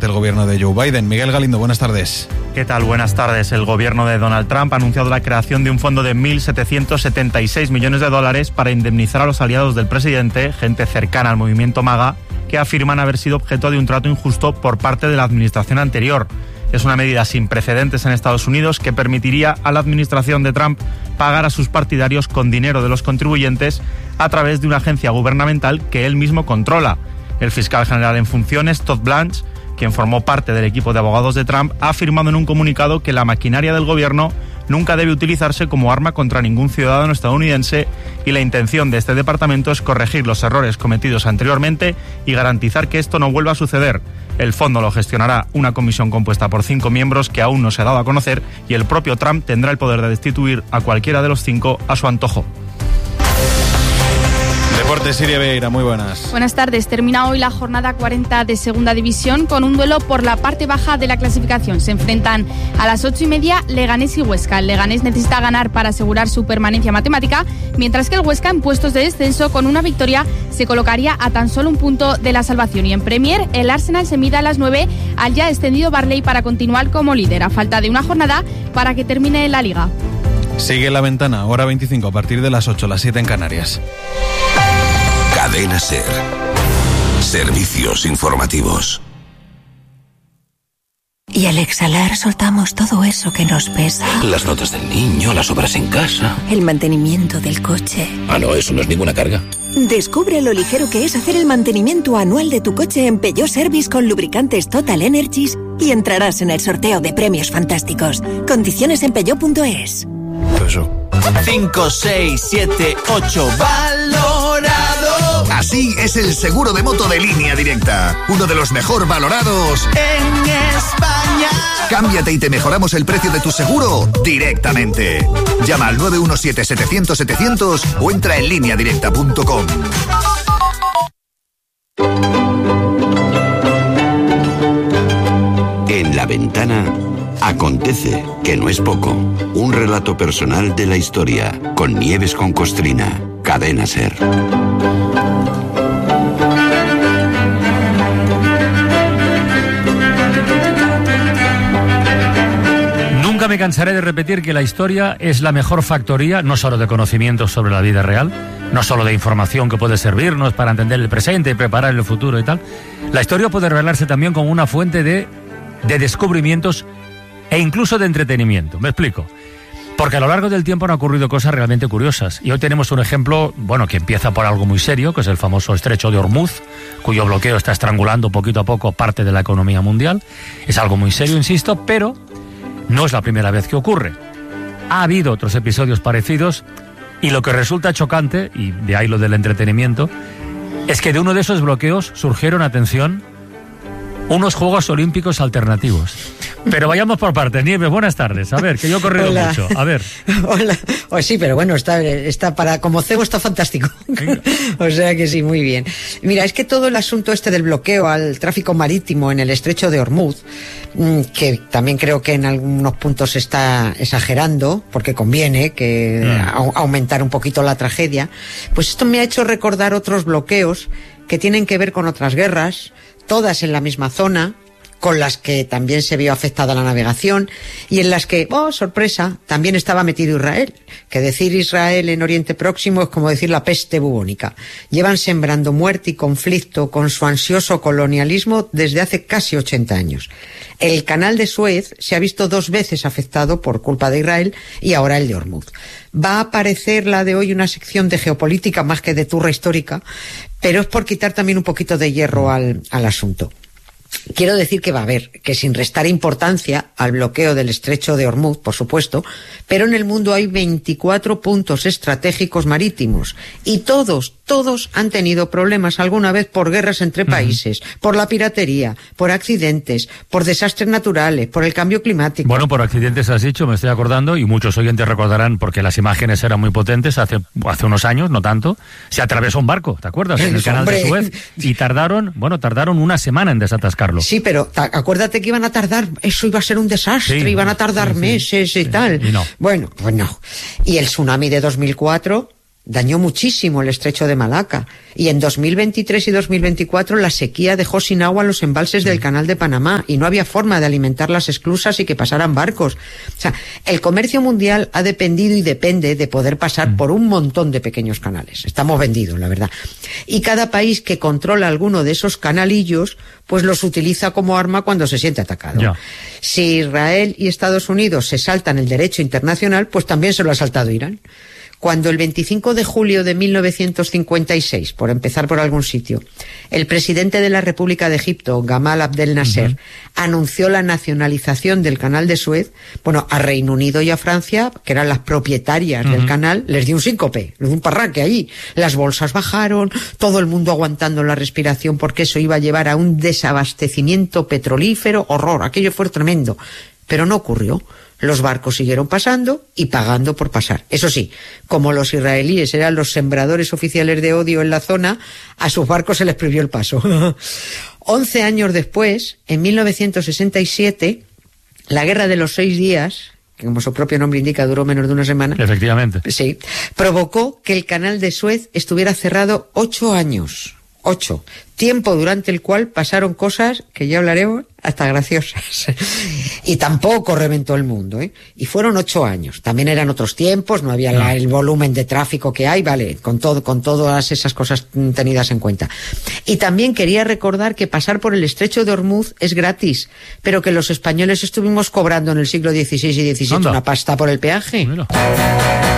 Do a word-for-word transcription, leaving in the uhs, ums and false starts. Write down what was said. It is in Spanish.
el gobierno de Joe Biden. Miguel Galindo, buenas tardes. ¿Qué tal? Buenas tardes. El gobierno de Donald Trump ha anunciado la creación de un fondo de mil setecientos setenta y seis millones de dólares para indemnizar a los aliados del presidente, gente cercana al movimiento MAGA, que afirman haber sido objeto de un trato injusto por parte de la administración anterior. Es una medida sin precedentes en Estados Unidos que permitiría a la administración de Trump pagar a sus partidarios con dinero de los contribuyentes a través de una agencia gubernamental que él mismo controla. El fiscal general en funciones, Todd Blanche, quien formó parte del equipo de abogados de Trump, ha afirmado en un comunicado que la maquinaria del gobierno nunca debe utilizarse como arma contra ningún ciudadano estadounidense y la intención de este departamento es corregir los errores cometidos anteriormente y garantizar que esto no vuelva a suceder. El fondo lo gestionará una comisión compuesta por cinco miembros que aún no se ha dado a conocer y el propio Trump tendrá el poder de destituir a cualquiera de los cinco a su antojo. Deportes, Siria Vieira, muy buenas. Buenas tardes. Termina hoy la jornada cuarenta de Segunda División con un duelo por la parte baja de la clasificación. Se enfrentan a las ocho y media Leganés y Huesca. El Leganés necesita ganar para asegurar su permanencia matemática, mientras que el Huesca, en puestos de descenso, con una victoria se colocaría a tan solo un punto de la salvación. Y en Premier, el Arsenal se mide a las nueve al ya extendido Barley para continuar como líder, a falta de una jornada para que termine la Liga. Sigue La Ventana, hora veinticinco, a partir de las ocho, las siete en Canarias. Cadena SER. Servicios informativos. Y al exhalar soltamos todo eso que nos pesa. Las notas del niño, las obras en casa. El mantenimiento del coche. Ah, no, eso no es ninguna carga. Descubre lo ligero que es hacer el mantenimiento anual de tu coche en Peugeot Service con lubricantes Total Energies y entrarás en el sorteo de premios fantásticos. Condiciones en peugeot punto es. Eso. cinco, seis, siete, ocho, valorado. Así es el seguro de moto de Línea Directa, uno de los mejor valorados en España. Cámbiate y te mejoramos el precio de tu seguro directamente. Llama al nueve uno siete, setecientos, setecientos o entra en línea directa punto com. En La Ventana acontece, que no es poco, un relato personal de la historia con Nieves con Costrina, Cadena SER. Nunca me cansaré de repetir que la historia es la mejor factoría, no solo de conocimientos sobre la vida real, no solo de información que puede servirnos para entender el presente y preparar el futuro y tal. La historia puede revelarse también como una fuente de, de descubrimientos e incluso de entretenimiento. Me explico. Porque a lo largo del tiempo han ocurrido cosas realmente curiosas. Y hoy tenemos un ejemplo, bueno, que empieza por algo muy serio, que es el famoso estrecho de Hormuz, cuyo bloqueo está estrangulando poquito a poco parte de la economía mundial. Es algo muy serio, insisto, pero no es la primera vez que ocurre. Ha habido otros episodios parecidos y lo que resulta chocante, y de ahí lo del entretenimiento, es que de uno de esos bloqueos surgieron, atención, unos Juegos Olímpicos alternativos. Pero vayamos por partes. Nieves, buenas tardes. A ver, que yo he corrido Hola. mucho. A ver. Hola. Oh, sí, pero bueno, está, está para como cebo está fantástico. O sea que sí, muy bien. Mira, es que todo el asunto este del bloqueo al tráfico marítimo en el estrecho de Hormuz, que también creo que en algunos puntos se está exagerando, porque conviene que mm. aumentar un poquito la tragedia, pues esto me ha hecho recordar otros bloqueos que tienen que ver con otras guerras, todas en la misma zona, con las que también se vio afectada la navegación y en las que, oh, sorpresa, también estaba metido Israel. Que decir Israel en Oriente Próximo es como decir la peste bubónica. Llevan sembrando muerte y conflicto con su ansioso colonialismo desde hace casi ochenta años. El canal de Suez se ha visto dos veces afectado por culpa de Israel y ahora el de Hormuz. Va a aparecer la de hoy una sección de geopolítica más que de turra histórica, pero es por quitar también un poquito de hierro al, al asunto. Quiero decir que va a haber, que sin restar importancia al bloqueo del estrecho de Hormuz, por supuesto, pero en el mundo hay veinticuatro puntos estratégicos marítimos y todos, todos han tenido problemas alguna vez por guerras entre países, uh-huh. por la piratería, por accidentes, por desastres naturales, por el cambio climático. Bueno, por accidentes has dicho, me estoy acordando, y muchos oyentes recordarán, porque las imágenes eran muy potentes, hace, hace unos años, no tanto, se atravesó un barco, ¿te acuerdas? En el canal de Suez, y tardaron, bueno, tardaron una semana en desatascarlo. Sí, pero ta- acuérdate que iban a tardar, eso iba a ser un desastre, sí, iban a tardar sí, sí, meses y sí, tal. Y no. Bueno, pues no. Y el tsunami de dos mil cuatro dañó muchísimo el estrecho de Malaca. Y en dos mil veintitrés y dos mil veinticuatro la sequía dejó sin agua los embalses del Canal de Panamá y no había forma de alimentar las esclusas y que pasaran barcos. O sea, el comercio mundial ha dependido y depende de poder pasar por un montón de pequeños canales. Estamos vendidos, la verdad. Y cada país que controla alguno de esos canalillos, pues los utiliza como arma cuando se siente atacado. Ya. Si Israel y Estados Unidos se saltan el derecho internacional, pues también se lo ha saltado Irán. Cuando el veinticinco de julio de mil novecientos cincuenta y seis, por empezar por algún sitio, el presidente de la República de Egipto, Gamal Abdel Nasser, uh-huh. anunció la nacionalización del Canal de Suez, bueno, a Reino Unido y a Francia, que eran las propietarias uh-huh. del canal, les dio un síncope, les dio un parraque allí. Las bolsas bajaron, todo el mundo aguantando la respiración porque eso iba a llevar a un desabastecimiento petrolífero, horror, aquello fue tremendo. Pero no ocurrió. Los barcos siguieron pasando y pagando por pasar. Eso sí, como los israelíes eran los sembradores oficiales de odio en la zona, a sus barcos se les prohibió el paso. Once años después, en mil novecientos sesenta y siete, la Guerra de los Seis Días, que como su propio nombre indica duró menos de una semana. Efectivamente. Sí, provocó que el Canal de Suez estuviera cerrado ocho años. Ocho. Tiempo durante el cual pasaron cosas que ya hablaremos hasta graciosas. Y tampoco reventó el mundo, ¿eh? Y fueron ocho años. También eran otros tiempos, no había la, el volumen de tráfico que hay, vale, con todo, con todas esas cosas tenidas en cuenta. Y también quería recordar que pasar por el estrecho de Ormuz es gratis, pero que los españoles estuvimos cobrando en el siglo dieciséis y diecisiete Anda. Una pasta por el peaje. Mira.